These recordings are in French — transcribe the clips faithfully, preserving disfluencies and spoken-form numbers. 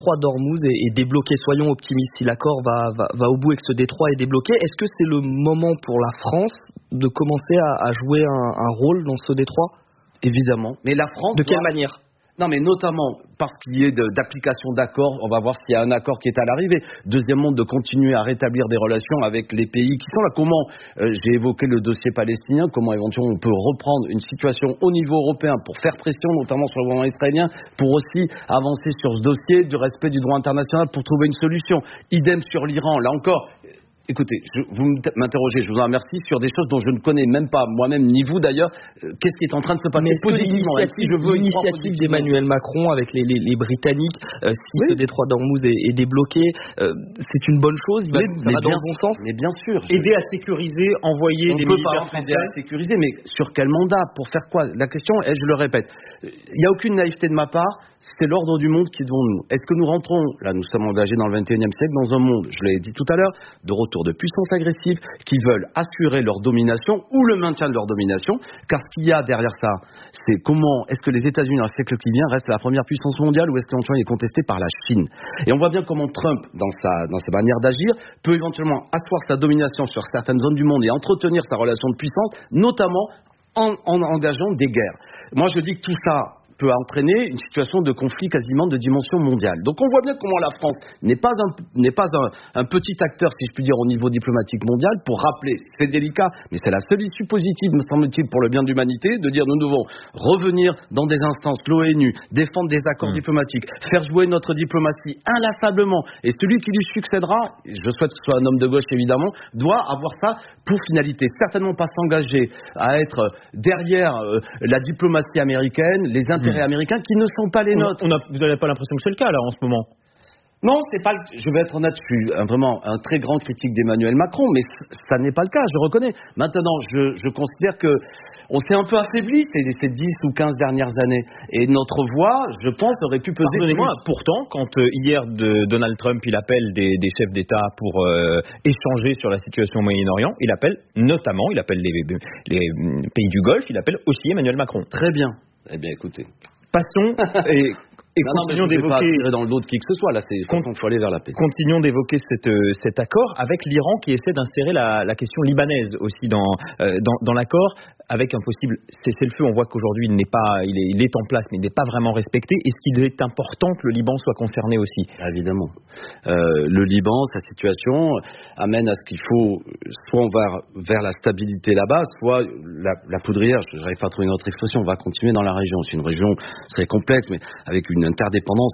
détroit d'Ormuz est, est débloqué. Soyons optimistes. Si l'accord va, va, va au bout et que ce détroit est débloqué, est-ce que c'est le moment pour la France de commencer à, à jouer un, un rôle dans ce détroit ? Évidemment. Mais la France. De quelle doit... manière ? Non, mais notamment parce qu'il y ait de, d'application d'accords. On va voir s'il y a un accord qui est à l'arrivée. Deuxièmement, de continuer à rétablir des relations avec les pays qui sont là. Comment, euh, j'ai évoqué le dossier palestinien, comment éventuellement on peut reprendre une situation au niveau européen pour faire pression, notamment sur le gouvernement israélien, pour aussi avancer sur ce dossier du respect du droit international pour trouver une solution. Idem sur l'Iran. Là encore... Écoutez, je, vous m'interrogez, je vous en remercie, sur des choses dont je ne connais même pas, moi-même, ni vous d'ailleurs, euh, qu'est-ce qui est en train de se passer positivement. L'initiative, si je veux l'initiative d'Emmanuel Macron avec les, les, les Britanniques, euh, si oui. ce détroit d'Ormuz est, est débloqué, euh, c'est une bonne chose, il va, mais, ça mais va bien, dans le bon sens. Mais bien sûr. Je... Aider à sécuriser, envoyer on des militaires français. Aider à sécuriser, mais sur quel mandat ? Pour faire quoi ? La question est, je le répète, il n'y a aucune naïveté de ma part. C'est l'ordre du monde qui est devant nous. Est-ce que nous rentrons, là nous sommes engagés dans le vingt et unième siècle, dans un monde, je l'ai dit tout à l'heure, de retour de puissances agressives qui veulent assurer leur domination ou le maintien de leur domination, car ce qu'il y a derrière ça, c'est comment est-ce que les États-Unis dans le siècle qui vient restent la première puissance mondiale ou est-ce qu'éventuellement il est contesté par la Chine ? Et on voit bien comment Trump, dans sa, dans sa manière d'agir, peut éventuellement asseoir sa domination sur certaines zones du monde et entretenir sa relation de puissance, notamment en, en engageant des guerres. Moi je dis que tout ça peut entraîner une situation de conflit quasiment de dimension mondiale. Donc on voit bien comment la France n'est pas un, n'est pas un, un petit acteur, si je puis dire, au niveau diplomatique mondial, pour rappeler, c'est délicat, mais c'est la seule issue positive, me semble-t-il, pour le bien de l'humanité, de dire nous devons revenir dans des instances, l'ONU, défendre des accords mmh. diplomatiques, faire jouer notre diplomatie inlassablement, et celui qui lui succédera, je souhaite que ce soit un homme de gauche évidemment, doit avoir ça pour finalité, certainement pas s'engager à être derrière euh, la diplomatie américaine, les intérêts mmh. américains qui ne sont pas les nôtres. On a, vous n'avez pas l'impression que c'est le cas là en ce moment ? Non, c'est pas. Le, je vais être honnête, je suis un, vraiment un très grand critique d'Emmanuel Macron, mais ça n'est pas le cas. Je reconnais. Maintenant, je, je considère que on s'est un peu affaibli ces, ces dix ou quinze dernières années, et notre voix, je pense, aurait pu peser. Pardonnez-moi. Pourtant, quand euh, hier de Donald Trump, il appelle des, des chefs d'État pour euh, échanger sur la situation au Moyen-Orient, il appelle notamment, il appelle les, les pays du Golfe, il appelle aussi Emmanuel Macron. Très bien. Eh bien, écoutez. Passons et. Et non, continuons non, mais je d'évoquer. Pas tirer dans le dos de qui que ce soit. Là, c'est Con... qu'il faut aller vers la paix. Continuons d'évoquer cette, euh, cet accord avec l'Iran qui essaie d'insérer la, la question libanaise aussi dans, euh, dans, dans l'accord, avec un possible cessez-le-feu. On voit qu'aujourd'hui il n'est pas, il est, il est en place, mais il n'est pas vraiment respecté. Est-ce qu'il est important que le Liban soit concerné aussi ? Évidemment. Euh, le Liban, sa situation amène à ce qu'il faut soit on va vers la stabilité là-bas, soit la, la poudrière. Je n'arrive pas à trouver une autre expression. On va continuer dans la région. C'est une région très complexe, mais avec une une interdépendance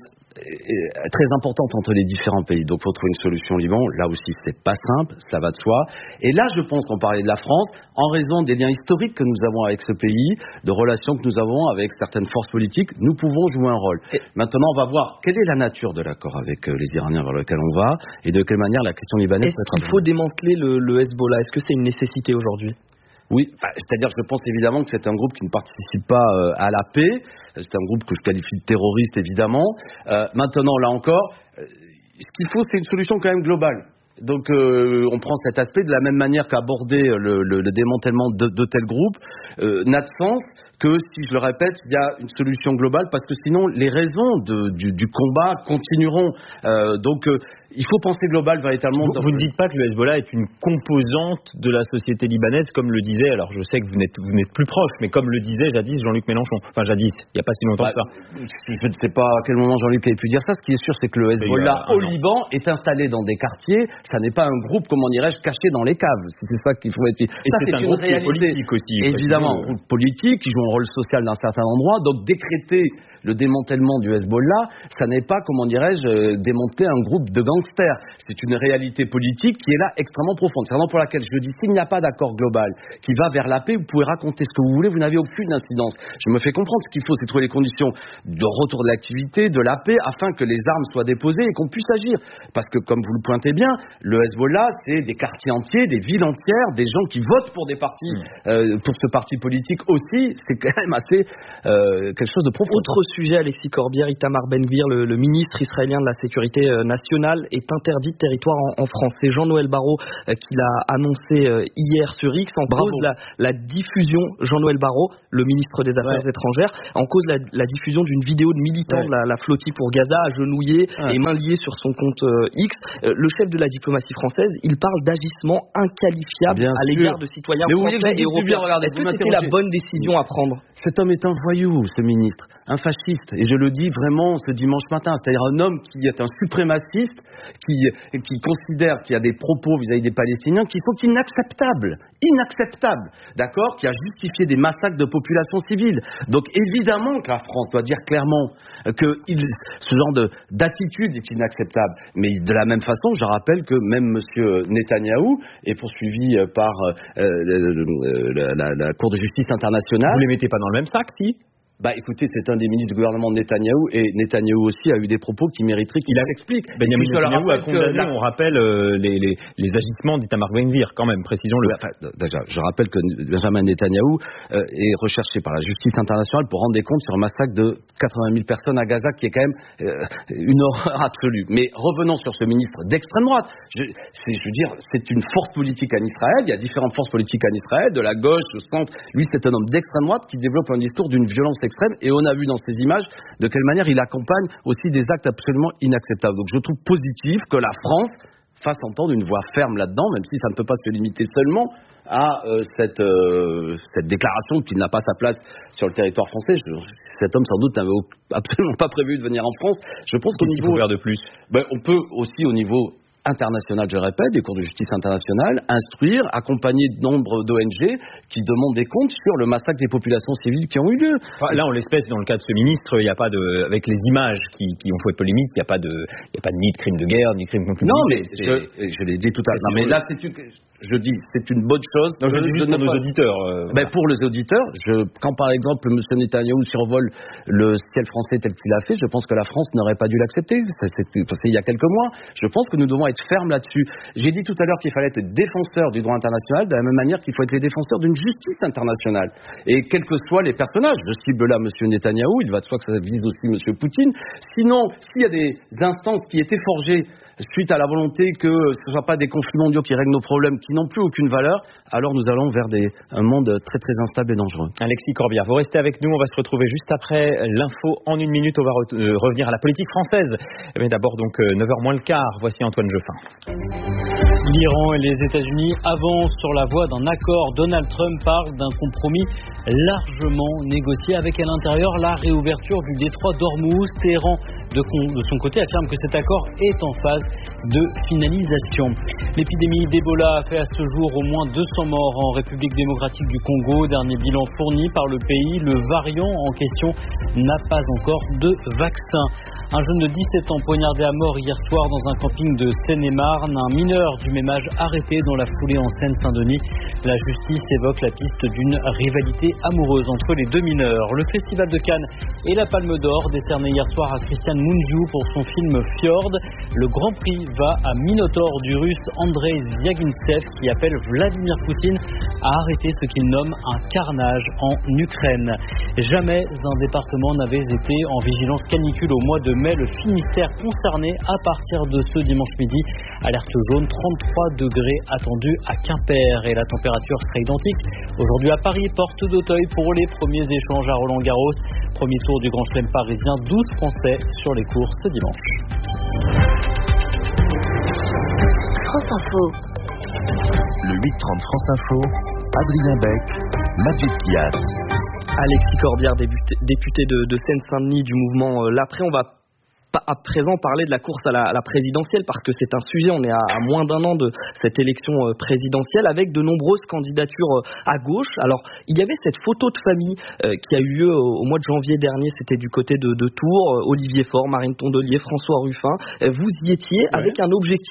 très importante entre les différents pays. Donc, il faut trouver une solution au Liban. Là aussi, c'est pas simple, ça va de soi. Et là, je pense qu'on parlait de la France, en raison des liens historiques que nous avons avec ce pays, de relations que nous avons avec certaines forces politiques, nous pouvons jouer un rôle. Et maintenant, on va voir quelle est la nature de l'accord avec les Iraniens vers lequel on va, et de quelle manière la question libanaise peut être. Est-ce qu'il faut démanteler le, le Hezbollah ? Est-ce que c'est une nécessité aujourd'hui ? Oui, bah, c'est-à-dire je pense évidemment que c'est un groupe qui ne participe pas euh, à la paix, c'est un groupe que je qualifie de terroriste évidemment. Euh, maintenant, là encore, euh, ce qu'il faut, c'est une solution quand même globale. Donc euh, on prend cet aspect de la même manière qu'aborder le, le, le démantèlement de, de tel groupe euh, n'a de sens que, si je le répète, il y a une solution globale, parce que sinon les raisons de, du, du combat continueront. Euh, donc euh, il faut penser global véritablement. Vous, vous ne dites pas que le Hezbollah est une composante de la société libanaise, comme le disait, alors je sais que vous n'êtes, vous n'êtes plus proche, mais comme le disait jadis Jean-Luc Mélenchon. Enfin jadis, il n'y a pas si longtemps bah, que ça. Je ne sais pas à quel moment Jean-Luc avait pu dire ça. Ce qui est sûr, c'est que le Hezbollah au Liban est installé dans des quartiers. Ça n'est pas un groupe, comment dirais-je, caché dans les caves. C'est ça qu'il faut être. Et ça, c'est, c'est un une groupe réalité. Politique aussi. Évidemment, un groupe politique qui joue un rôle social dans certains endroits. Donc décréter le démantèlement du Hezbollah, ça n'est pas, comment dirais-je, euh, démonter un groupe de gangsters. C'est une réalité politique qui est là extrêmement profonde. C'est vraiment pour laquelle je dis, s'il n'y a pas d'accord global qui va vers la paix, vous pouvez raconter ce que vous voulez, vous n'avez aucune incidence. Je me fais comprendre, ce qu'il faut, c'est trouver les conditions de retour de l'activité, de la paix, afin que les armes soient déposées et qu'on puisse agir. Parce que, comme vous le pointez bien, le Hezbollah, c'est des quartiers entiers, des villes entières, des gens qui votent pour des partis, mmh. euh, pour ce parti politique aussi. C'est quand même assez euh, quelque chose de profond. Autre sujet, Alexis Corbière, Itamar Ben-Gvir, le, le ministre israélien de la Sécurité nationale, est interdit de territoire en, en France. C'est Jean-Noël Barrot euh, qui l'a annoncé euh, hier sur X, en Bravo. cause la, la diffusion, Jean-Noël Barrot, le ministre des Affaires ouais. étrangères, en cause la, la diffusion d'une vidéo de militants ouais. de la, la flottille pour Gaza, agenouillés ouais. et mains liées sur son compte euh, X. Euh, le chef de la diplomatie française, il parle d'agissements inqualifiables Bien à l'égard de citoyens Mais français et européens. Est-ce que c'était la bonne décision à prendre? Cet homme est un voyou, ce ministre, un fasciste, et je le dis vraiment ce dimanche matin, c'est-à-dire un homme qui est un suprémaciste, qui, qui considère qu'il y a des propos vis-à-vis des Palestiniens qui sont inacceptables, inacceptables, d'accord, qui a justifié des massacres de populations civiles. Donc évidemment que la France doit dire clairement que il, ce genre de, d'attitude est inacceptable. Mais de la même façon, je rappelle que même M. Netanyahou est poursuivi par euh, la, la, la Cour de justice internationale. Vous les mettez pas dans le même sac, si? Bah écoutez, c'est un des ministres du gouvernement de Netanyahou, et Netanyahou aussi a eu des propos qui mériteraient qu'il explique. Benjamin Netanyahou a condamné, la... on rappelle, euh, les, les, les agissements d'Itamar Ben-Gvir, quand même, précisons-le. Enfin, déjà, je rappelle que Benjamin Netanyahou euh, est recherché par la justice internationale pour rendre des comptes sur un massacre de quatre-vingt mille personnes à Gaza, qui est quand même euh, une horreur absolue. Mais revenons sur ce ministre d'extrême droite. Je, je veux dire, c'est une force politique en Israël, il y a différentes forces politiques en Israël, de la gauche, du centre. Lui, c'est un homme d'extrême droite qui développe un discours d'une violence extrême, et on a vu dans ces images de quelle manière il accompagne aussi des actes absolument inacceptables. Donc je trouve positif que la France fasse entendre une voix ferme là-dedans, même si ça ne peut pas se limiter seulement à euh, cette, euh, cette déclaration qu'il n'a pas sa place sur le territoire français. Je, cet homme sans doute n'avait absolument pas prévu de venir en France. Je pense qu'au niveau... Faut faire de plus. Ben, on peut aussi au niveau international, je répète, des cours de justice internationale, instruire, accompagner de nombre d'O N G qui demandent des comptes sur le massacre des populations civiles qui ont eu lieu. Enfin, là, en l'espèce, dans le cas de ce ministre, il n'y a pas de, avec les images qui, qui ont fait polémique, il n'y a pas de, il n'y a pas ni de crime de guerre, ni de crime contre l'humanité. Non, mais je, je l'ai dit tout à l'heure. Mais là, c'est une, je dis, c'est une bonne chose. Non, je, je dis juste pour nos pas... auditeurs. Euh, ben, pour les auditeurs, je, quand par exemple M. Netanyahou survole le ciel français tel qu'il a fait, je pense que la France n'aurait pas dû l'accepter. C'était il y a quelques mois. Je pense que nous devons être ferme là-dessus. J'ai dit tout à l'heure qu'il fallait être défenseur du droit international de la même manière qu'il faut être les défenseurs d'une justice internationale. Et quels que soient les personnages, je cible là M. Netanyahou, il va de soi que ça vise aussi M. Poutine. Sinon, s'il y a des instances qui étaient forgées suite à la volonté que ce ne soit pas des conflits mondiaux qui règlent nos problèmes, qui n'ont plus aucune valeur, alors nous allons vers des, un monde très très instable et dangereux. Alexis Corbière, vous restez avec nous, on va se retrouver juste après l'info en une minute, on va re- euh, revenir à la politique française. Mais d'abord donc euh, neuf heures moins le quart, voici Antoine Geoffin. L'Iran et les États-Unis avancent sur la voie d'un accord. Donald Trump parle d'un compromis largement négocié avec à l'intérieur la réouverture du détroit d'Ormuz. Téhéran, de, con, de son côté, affirme que cet accord est en phase de finalisation. L'épidémie d'Ebola a fait à ce jour au moins deux cents morts en République démocratique du Congo. Dernier bilan fourni par le pays, le variant en question n'a pas encore de vaccin. Un jeune de dix-sept ans poignardé à mort hier soir dans un camping de Seine-et-Marne. Un mineur du même âge arrêté dans la foulée en Seine-Saint-Denis. La justice évoque la piste d'une rivalité amoureuse entre les deux mineurs. Le Festival de Cannes et la Palme d'Or décerné hier soir à Christian Mungiu pour son film Fjord. Le Grand Prix va à Minotaur du russe Andrei Zvyagintsev qui appelle Vladimir Poutine à arrêter ce qu'il nomme un carnage en Ukraine. Jamais un département n'avait été en vigilance canicule au mois de mai. Le Finistère concerné à partir de ce dimanche midi. Alerte jaune, trente-trois degrés attendus à Quimper et la température sera identique. Aujourd'hui à Paris, porte d'Auteuil pour les premiers échanges à Roland-Garros. Premier tour du Grand Chelem parisien, douze Français sur les cours ce dimanche. France Info. Le huit trente France Info, Adrien Beck, Majid Kias. Alexis Corbière, député de, de Seine-Saint-Denis du mouvement euh, L'Après. On va à présent parler de la course à la, à la présidentielle parce que c'est un sujet, on est à, à moins d'un an de cette élection euh, présidentielle avec de nombreuses candidatures euh, à gauche. Alors il y avait cette photo de famille euh, qui a eu lieu au, au mois de janvier dernier, c'était du côté de, de Tours, euh, Olivier Faure, Marine Tondelier, François Ruffin. Euh, vous y étiez ouais. avec un objectif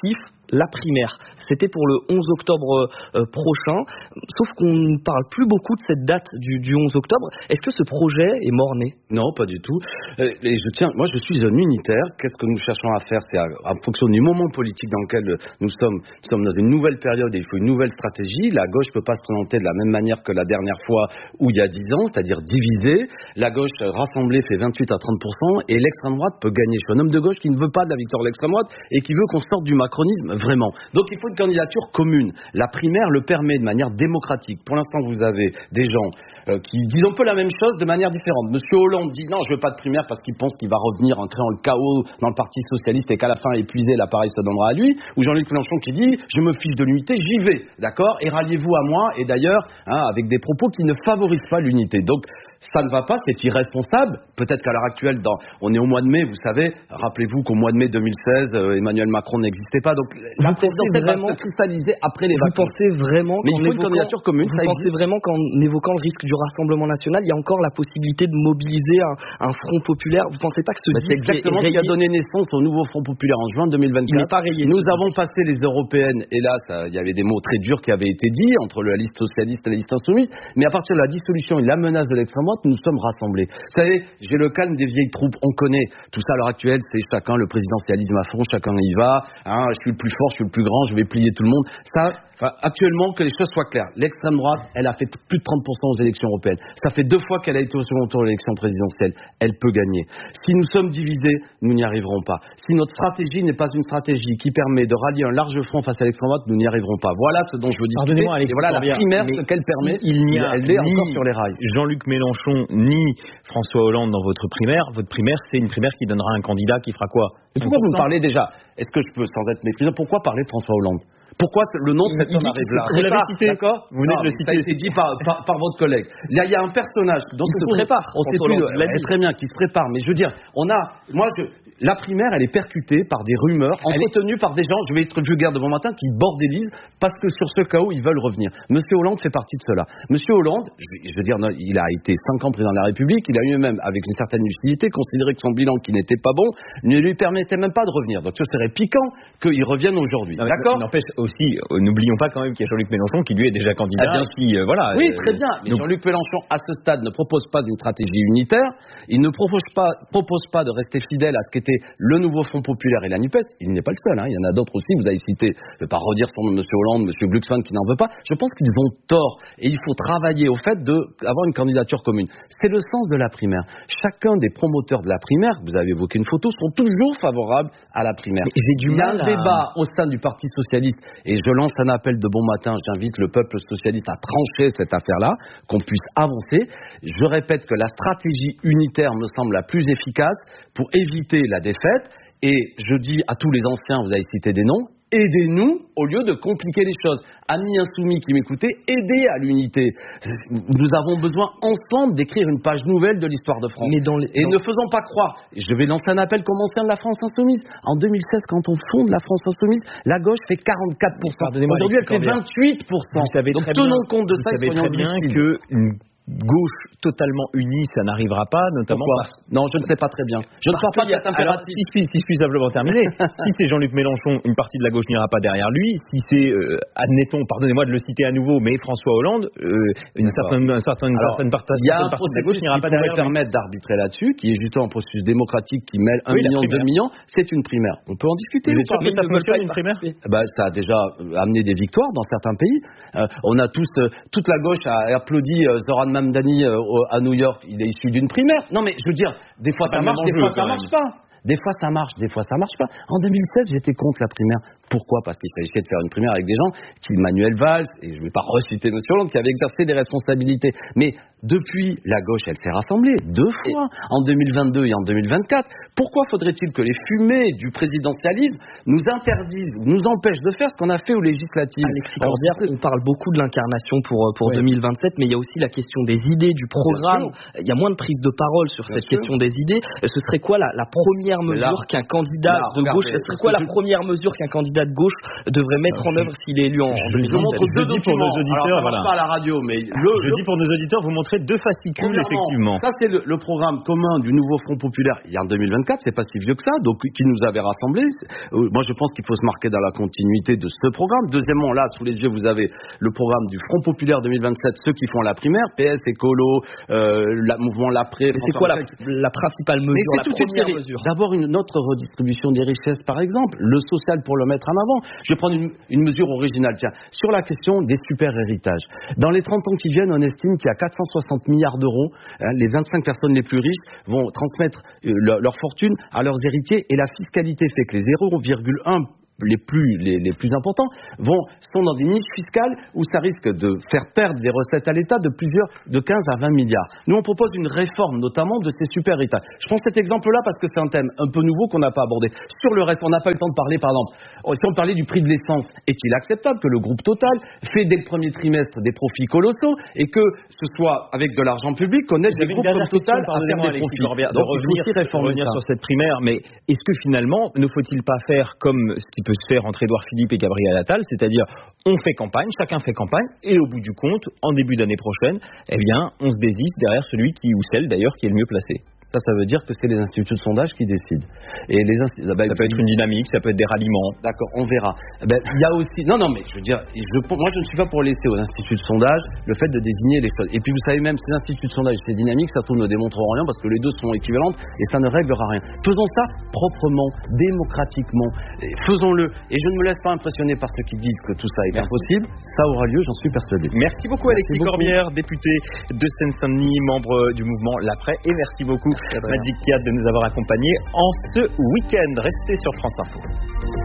la primaire. C'était pour le onze octobre euh, prochain, sauf qu'on ne parle plus beaucoup de cette date du, du onze octobre. Est-ce que ce projet est mort-né ? Non, pas du tout. Et je tiens, moi je suis un unitaire. Qu'est-ce que nous cherchons à faire ? C'est en fonction du moment politique dans lequel nous sommes. Nous sommes dans une nouvelle période et il faut une nouvelle stratégie. La gauche ne peut pas se présenter de la même manière que la dernière fois ou il y a dix ans, c'est-à-dire divisée. La gauche rassemblée fait vingt-huit à trente pour cent et l'extrême droite peut gagner. Je suis un homme de gauche qui ne veut pas de la victoire de l'extrême droite et qui veut qu'on sorte du macronisme vraiment. Donc il faut une candidature commune. La primaire le permet de manière démocratique. Pour l'instant, vous avez des gens euh, qui disent un peu la même chose de manière différente. Monsieur Hollande dit non, je veux pas de primaire parce qu'il pense qu'il va revenir en créant le chaos dans le Parti socialiste et qu'à la fin, épuisé, l'appareil se donnera à lui. Ou Jean-Luc Mélenchon qui dit je me fiche de l'unité, j'y vais, d'accord ? Et ralliez-vous à moi. Et d'ailleurs, hein, avec des propos qui ne favorisent pas l'unité. Donc ça ne va pas, c'est irresponsable. Peut-être qu'à l'heure actuelle, dans, on est au mois de mai, vous savez, rappelez-vous qu'au mois de mai deux mille seize, euh, Emmanuel Macron n'existait pas. Donc la présidentielle va se cristalliser après les vacances. Vous pensez vraiment Mais il faut évoquant, une candidature commune, vous ça pensez existe. vraiment qu'en évoquant le risque du Rassemblement national, il y a encore la possibilité de mobiliser un, un front populaire ? Vous pensez pas que ce bah, c'est exactement ce qui a donné naissance au nouveau Front populaire en juin deux mille vingt-quatre. Il n'est pas rayé. Nous avons passé les européennes, et là, ça, il y avait des mots très durs qui avaient été dits entre la liste socialiste et la liste insoumise, mais à partir de la dissolution et la menace de l'extrême droite, nous sommes rassemblés. Vous savez, j'ai le calme des vieilles troupes, on connaît. Tout ça à l'heure actuelle, c'est chacun le présidentialisme à fond, chacun y va, hein, je suis le plus fort, je suis le plus grand, je vais plier tout le monde. Ça, enfin, actuellement, que les choses soient claires, l'extrême droite, elle a fait plus de trente pour cent aux élections européennes. Ça fait deux fois qu'elle a été au second tour de l'élection présidentielle. Elle peut gagner. Si nous sommes divisés, nous n'y arriverons pas. Si notre stratégie n'est pas une stratégie qui permet de rallier un large front face à l'extrême droite, nous n'y arriverons pas. Voilà ce dont je veux discuter. Alex, et voilà la primaire, ce qu'elle permet, il n'y a elle est ni encore sur les rails. Jean-Luc Mélenchon ni François Hollande dans votre primaire. Votre primaire, c'est une primaire qui donnera un candidat qui fera quoi ? Mais pourquoi vous me parlez déjà ? Est-ce que je peux, sans être méprisant, pourquoi parler de François Hollande ? Pourquoi le nom de cet homme arrive là ? Vous l'avez cité, d'accord ? Vous venez non, de le ça a citer. été dit par, par, par votre collègue. Là, il y a un personnage dont il se prépare. On sait plus, l'a dit très bien, qui se prépare. Mais je veux dire, on a, moi, je, la primaire, elle est percutée par des rumeurs entretenues par des gens, je vais être vulgaire de bon matin, qui bordélisent parce que sur ce cas où ils veulent revenir. Monsieur Hollande fait partie de cela. Monsieur Hollande, je, je veux dire, il a été cinq ans président de la République, il a eu même, avec une certaine lucidité, considéré que son bilan qui n'était pas bon ne lui permettait même pas de revenir. Donc ce serait piquant qu'il revienne aujourd'hui. Non, d'accord ? N'empêche aussi, euh, n'oublions pas quand même qu'il y a Jean-Luc Mélenchon qui lui est déjà candidat. Ah, bien qui, euh, voilà, oui, euh, très bien. Mais donc... Jean-Luc Mélenchon, à ce stade, ne propose pas d'une stratégie unitaire. Il ne propose pas, propose pas de rester fidèle à ce qu'était le nouveau Front populaire et la NUPES. Il n'est pas le seul. Hein. Il y en a d'autres aussi. Vous avez cité, je ne vais pas redire son nom, M. Hollande, M. Glucksmann qui n'en veut pas. Je pense qu'ils ont tort. Et il faut travailler au fait d'avoir une candidature commune. C'est le sens de la primaire. Chacun des promoteurs de la primaire, vous avez évoqué une photo, sont toujours favorables à la primaire. J'ai du Il y a mal un à... débat au sein du Parti socialiste et je lance un appel de bon matin. J'invite le peuple socialiste à trancher cette affaire-là, qu'on puisse avancer. Je répète que la stratégie unitaire me semble la plus efficace pour éviter la défaite. Et je dis à tous les anciens, vous avez cité des noms, aidez-nous au lieu de compliquer les choses. Amis insoumis qui m'écoutez, aidez à l'unité. Nous avons besoin ensemble d'écrire une page nouvelle de l'histoire de France. Mais dans les, et dans... ne faisons pas croire, je vais lancer un appel comme ancien de la France insoumise. En deux mille seize, quand on fonde la France insoumise, la gauche fait quarante-quatre pour cent. Aujourd'hui, elle fait vingt-huit pour cent. Vous savez Donc très tenons bien, compte de vous ça. savez très bien que gauche totalement unie, ça n'arrivera pas, notamment parce... Non, je ne sais pas très bien. Je ne crois pas qu'il y a alors, si, si, si je puis simplement terminer, si c'est Jean-Luc Mélenchon, une partie de la gauche n'ira pas derrière lui. Si c'est, euh, admettons, pardonnez-moi de le citer à nouveau, mais François Hollande, euh, une certaine, un certain, une alors, certaine partie, il y a un partie de la gauche n'ira pas derrière lui. permettre d'arbitrer là-dessus, qui est justement un processus démocratique qui mêle un oui, million, deux millions. C'est une primaire. On peut en discuter. Vous êtes sûr que ça fonctionne une primaire ? Bah, ça a déjà amené des victoires dans certains pays. Euh, on a tous, euh, toute la gauche a applaudi euh, Zoran Mamdani euh, à New York, il est issu d'une primaire. Non mais je veux dire, des fois ça marche, des fois ça marche pas. Des fois ça marche, des fois ça marche pas. En deux mille seize, j'étais contre la primaire. Pourquoi ? Parce qu'il s'agissait de faire une primaire avec des gens qui, Manuel Valls, et je ne vais pas reciter M. Hollande, qui avaient exercé des responsabilités. Mais depuis, la gauche, elle s'est rassemblée deux fois, en deux mille vingt-deux et en deux mille vingt-quatre. Pourquoi faudrait-il que les fumées du présidentialisme nous interdisent, nous empêchent de faire ce qu'on a fait aux législatives ? Alexis Corbière, on parle beaucoup de l'incarnation pour, pour oui. deux mille vingt-sept, mais il y a aussi la question des idées, du programme. Il y a moins de prise de parole sur Bien cette sûr. question des idées. Ce serait quoi la, la première mesure qu'un candidat là, de gauche, ce serait quoi la première mesure qu'un candidat candidat de gauche devrait mettre en œuvre s'il est élu en je, deux mille dix-sept. je, je dis pour nos auditeurs, alors, voilà. pas à la radio, mais le, je le... dis pour nos auditeurs, vous montrez deux fascicules, effectivement. Ça, c'est le, le programme commun du nouveau Front populaire. Il y a en deux mille vingt-quatre, c'est pas si vieux que ça, donc qui nous avait rassemblés. Moi, je pense qu'il faut se marquer dans la continuité de ce programme. Deuxièmement, là, sous les yeux, vous avez le programme du Front populaire deux mille vingt-sept, ceux qui font la primaire, P S, Écolo, euh, la, mouvement l'après. Mais c'est quoi la, la principale mesure, Mais la toute première une mesure? D'abord, une autre redistribution des richesses, par exemple, le social pour le mettre en avant. Je vais prendre une, une mesure originale, tiens, sur la question des super héritages. Dans les trente ans qui viennent, on estime qu'il y a quatre cent soixante milliards d'euros. Hein, les vingt-cinq personnes les plus riches vont transmettre euh, leur, leur fortune à leurs héritiers, et la fiscalité fait que les zéro virgule un les plus, les, les plus importants vont, sont dans des niches fiscales où ça risque de faire perdre des recettes à l'État de plusieurs, de quinze à vingt milliards. Nous, on propose une réforme, notamment de ces super États. Je prends cet exemple-là parce que c'est un thème un peu nouveau qu'on n'a pas abordé. Sur le reste, on n'a pas eu le temps de parler, par exemple, si on parlait du prix de l'essence, est-il acceptable que le groupe Total fait dès le premier trimestre des profits colossaux et que ce soit avec de l'argent public qu'on aide des groupes comme Total à faire des profits. Corbillard, de revenir, revenir sur cette primaire, mais est-ce que finalement, ne faut-il pas faire comme ce qui peut se faire entre Édouard Philippe et Gabriel Attal, c'est-à-dire on fait campagne, chacun fait campagne, et au bout du compte, en début d'année prochaine, eh bien, on se désiste derrière celui qui, ou celle d'ailleurs, qui est le mieux placé. Ça, ça veut dire que c'est les instituts de sondage qui décident. Et les insti... bah, ça peut être une dynamique, ça peut être des ralliements. D'accord, on verra. Ben, il y a aussi... Non, non, mais je veux dire, je... moi, je ne suis pas pour laisser aux instituts de sondage le fait de désigner les choses. Et puis, vous savez, même ces instituts de sondage, ces dynamiques, ça se trouve, ne démontreront rien parce que les deux sont équivalentes et ça ne réglera rien. Faisons ça proprement, démocratiquement. Faisons-le. Et je ne me laisse pas impressionner par ceux qui disent que tout ça est Merci. impossible. Ça aura lieu, j'en suis persuadé. Merci beaucoup, Merci Alexis beaucoup. Corbière, député de Seine-Saint-Denis, membre du mouvement L'Après. Et merci beaucoup, Magic Kiad, de nous avoir accompagnés en ce week-end. Restez sur France Info.